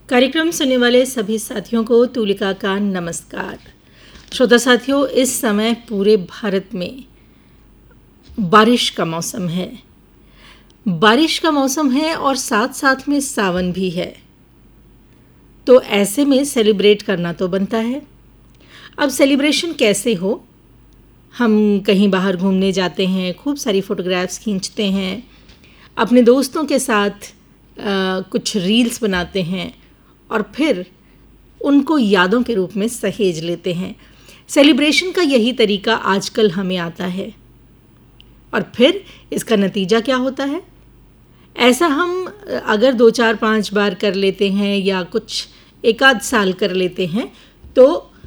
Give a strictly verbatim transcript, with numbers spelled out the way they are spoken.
कार्यक्रम सुनने वाले सभी साथियों को तुलिका का नमस्कार। श्रोता साथियों, इस समय पूरे भारत में बारिश का मौसम है। बारिश का मौसम है और साथ साथ में सावन भी है, तो ऐसे में सेलिब्रेट करना तो बनता है। अब सेलिब्रेशन कैसे हो? हम कहीं बाहर घूमने जाते हैं, खूब सारी फ़ोटोग्राफ्स खींचते हैं, अपने दोस्तों के साथ आ, कुछ रील्स बनाते हैं और फिर उनको यादों के रूप में सहेज लेते हैं। सेलिब्रेशन का यही तरीका आजकल हमें आता है और फिर इसका नतीजा क्या होता है? ऐसा हम अगर दो चार पाँच बार कर लेते हैं या कुछ एक आध साल कर लेते हैं तो